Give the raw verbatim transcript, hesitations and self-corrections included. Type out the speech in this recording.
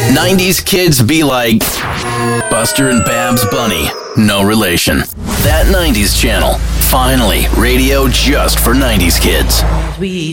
nineties kids be like Buster and Babs Bunny. No relation. That nineties channel. Finally, radio just for nineties kids. We